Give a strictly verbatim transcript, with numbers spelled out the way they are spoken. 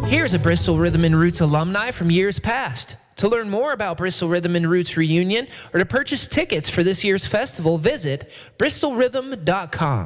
Here's a Bristol Rhythm and Roots alumni from years past. To learn more about Bristol Rhythm and Roots reunion or to purchase tickets for this year's festival, visit bristol rhythm dot com.